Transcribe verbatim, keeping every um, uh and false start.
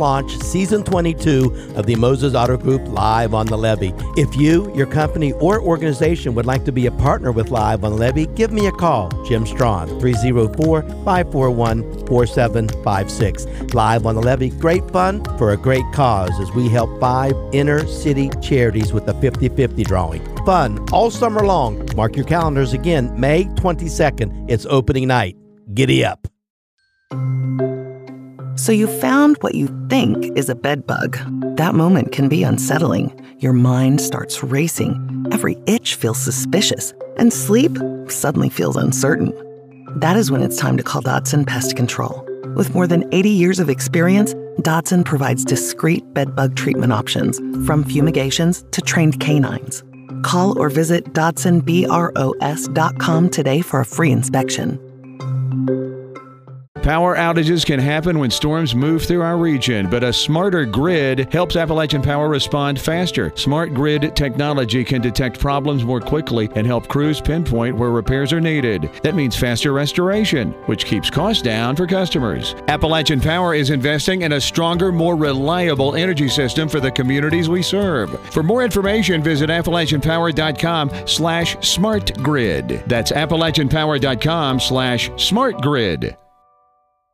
launch Season twenty-two of the Moses Auto Group Live on the Levee. If you, your company, or organization would like to be a partner with Live on the Levee, give me a call. Jim Strawn, three oh four, five four one, four seven five six. Live on the Levee, great fun for a great cause as we help five inner city charities with the fifty-fifty drawing. Fun all summer long. Mark your calendars again, May twenty-second. It's opening night. Giddy up. So you found what you think is a bed bug. That moment can be unsettling. Your mind starts racing. Every itch feels suspicious. And sleep suddenly feels uncertain. That is when it's time to call Dotson Pest Control. With more than eighty years of experience, Dotson provides discreet bedbug treatment options, from fumigations to trained canines. Call or visit Dotson Bros dot com today for a free inspection. Power outages can happen when storms move through our region, but a smarter grid helps Appalachian Power respond faster. Smart grid technology can detect problems more quickly and help crews pinpoint where repairs are needed. That means faster restoration, which keeps costs down for customers. Appalachian Power is investing in a stronger, more reliable energy system for the communities we serve. For more information, visit Appalachian Power dot com slash smart grid. That's Appalachian Power dot com slash smart grid.